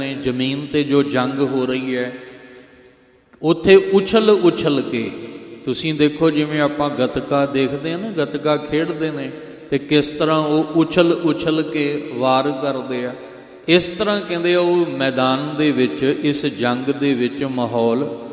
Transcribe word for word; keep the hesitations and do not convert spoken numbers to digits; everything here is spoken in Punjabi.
ਜ਼ਮੀਨ 'ਤੇ ਜੋ ਜੰਗ ਹੋ ਰਹੀ ਹੈ ਉੱਥੇ ਉਛਲ ਉਛਲ ਕੇ ਤੁਸੀਂ ਦੇਖੋ, ਜਿਵੇਂ ਆਪਾਂ ਗੱਤਕਾ ਦੇਖਦੇ ਹਾਂ ਨਾ, ਗੱਤਕਾ ਖੇਡਦੇ ਨੇ ਅਤੇ ਕਿਸ ਤਰ੍ਹਾਂ ਉਹ ਉਛਲ ਉਛਲ ਕੇ ਵਾਰ ਕਰਦੇ ਆ, ਇਸ ਤਰ੍ਹਾਂ ਕਹਿੰਦੇ ਆ ਉਹ ਮੈਦਾਨ ਦੇ ਵਿੱਚ, ਇਸ ਜੰਗ ਦੇ ਵਿੱਚ ਮਾਹੌਲ